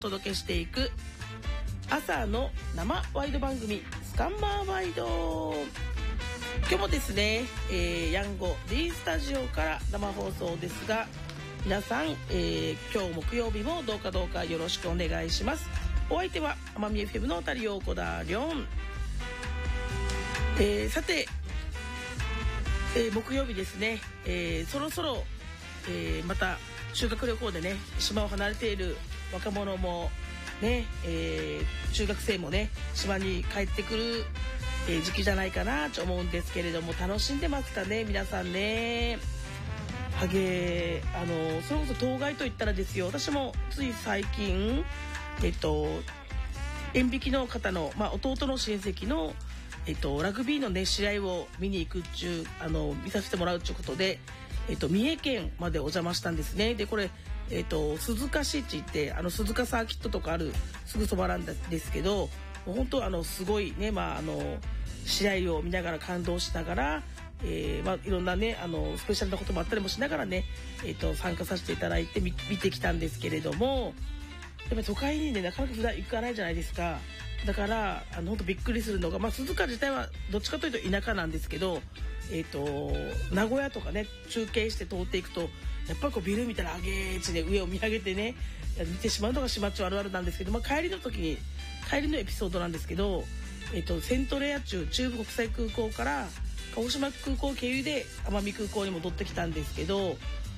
お届けしていく朝の生ワイド番組スカンマーワイド。今日もですね、ヤンゴ D スタジオから生放送ですが、皆さん、今日木曜日もどうかよろしくお願いします。お相手は奄美 FM のタリオコダリョン。さて、木曜日ですね、そろそろ、また修学旅行でね島を離れている若者もね、中学生もね島に帰ってくる、時期じゃないかなと思うんですけれども、楽しんでますかね皆さんね。それこそ当該といったらですよ、私もつい最近縁引きの方の、弟の親戚のラグビーのね試合を見に行くっちゅう見させてもらうっちゅうことで、三重県までお邪魔したんですね。でこれ鈴鹿市って言って鈴鹿サーキットとかあるすぐそばなんですけど、もう本当すごいね、試合を見ながら感動しながら、いろんなねスペシャルなこともあったりもしながらね、参加させていただいて見てきたんですけれども、やっぱり都会にねなかなか普段行かないじゃないですか。だから本当びっくりするのが、鈴鹿自体はどっちかというと田舎なんですけど、名古屋とかね中継して通っていくとやっぱりこうビル見たら上げーちで上を見上げてね見てしまうのが島っちゅうあるあるなんですけど、帰りのエピソードなんですけど、セントレア中部国際空港から鹿児島空港経由で奄美空港に戻ってきたんですけど、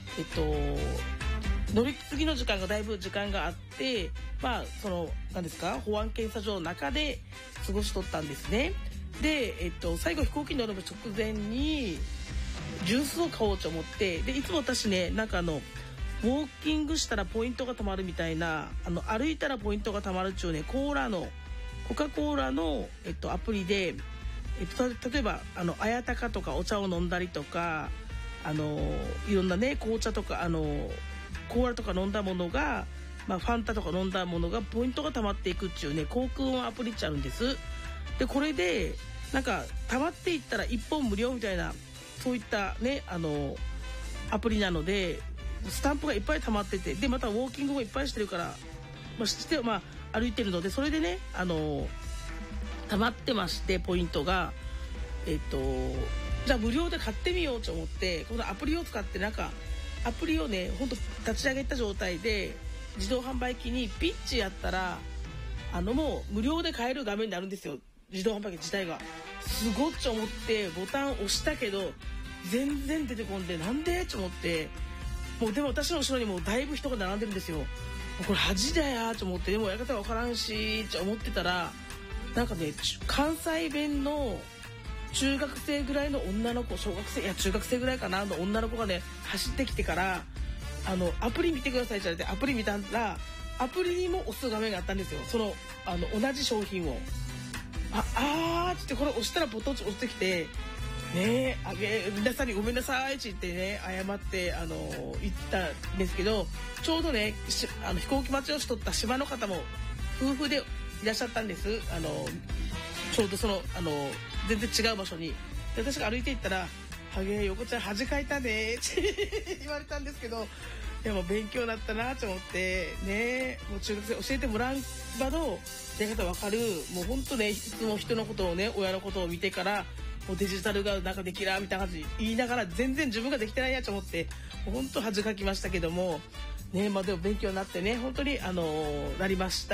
乗り継ぎの時間がだいぶ時間があって、何ですか、保安検査場の中で過ごしとったんですね。で、最後飛行機に乗る直前にジュースを買おうと思って、でいつも私ねウォーキングしたらポイントがたまるみたいな、歩いたらポイントがたまるっちゅうねコカ・コーラの、アプリで、例えば綾鷹とかお茶を飲んだりとかいろんなね紅茶とかコーラとか飲んだものが、ファンタとか飲んだものがポイントがたまっていくっていうね航空音アプリっちゃうんです。でこれでなんかたまっていったら1本無料みたいな、そういったねアプリなのでスタンプがいっぱいたまってて、でまたウォーキングもいっぱいしてるから、歩いてるのでそれでねたまってまして、ポイントがじゃあ無料で買ってみようと思って、このアプリを使ってアプリをねほんと立ち上げた状態で自動販売機にピッチやったらもう無料で買える画面になるんですよ、自動販売機自体が。すごっち思ってボタンを押したけど全然出てこんで、なんでと思って、もうでも私の後ろにもうだいぶ人が並んでるんですよ。これ恥だよと思って、でもやり方わからんしって思ってたら、なんかね関西弁の中学生ぐらいの女の子、中学生ぐらいかなの女の子がね走ってきてから、アプリ見てくださいって言われてアプリ見たら、アプリにも押す画面があったんですよ、同じ商品を。って言ってこれ押したらボタン押してきてね、皆さんにごめんなさいって言ってね謝って言ったんですけど、ちょうどね飛行機待ちをしとった島の方も夫婦でいらっしゃったんです。ちょうど全然違う場所に。で私が歩いていったら「はげ横ちゃん恥かいたね」って言われたんですけど、でも勉強になったなと思ってね、もう中学生教えてもらう場のやり方わかる。もうほんとねいつも人のことをね親のことを見てからもうデジタルがなんかできらみたいな感じで言いながら全然自分ができてないやと思ってもうほんと恥かきましたけどもね、でも勉強になってね本当になりました。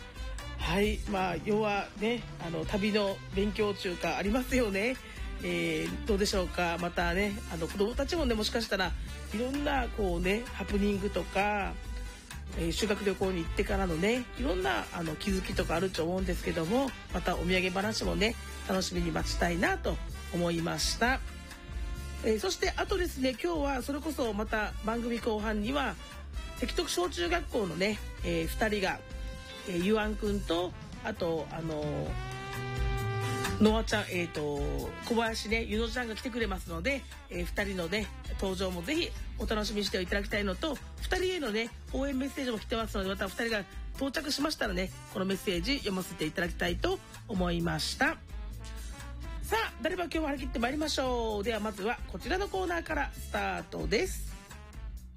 はい、要はね旅の勉強中かありますよね。どうでしょうか。またね子供たちもねもしかしたらいろんなこうねハプニングとか、修学旅行に行ってからのねいろんな気づきとかあると思うんですけども、またお土産話もね楽しみに待ちたいなと思いました。そしてあとですね、今日はそれこそまた番組後半には関徳小中学校のね、2人がゆあんくんとあとのあちゃん、小林ねゆのちゃんが来てくれますので、2人のね登場もぜひお楽しみにしていただきたいのと、2人へのね応援メッセージも来てますので、また2人が到着しましたらねこのメッセージ読ませていただきたいと思いました。さあ誰ば今日は張り切ってまいりましょう。ではまずはこちらのコーナーからスタートです。